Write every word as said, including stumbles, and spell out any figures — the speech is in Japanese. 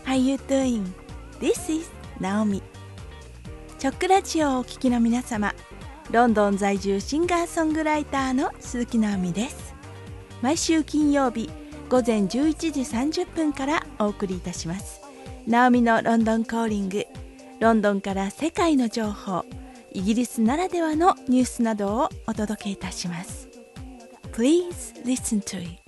How you doing? This is Naomi。 チョックラジオをお聞きの皆様、ロンドン在住シンガーソングライターの鈴木直美です。毎週金曜日午前じゅういちじさんじゅっぷんからお送りいたします。ナオミのロンドンコーリング。ロンドンから世界の情報、イギリスならではのニュースなどをお届けいたします。Please listen to it.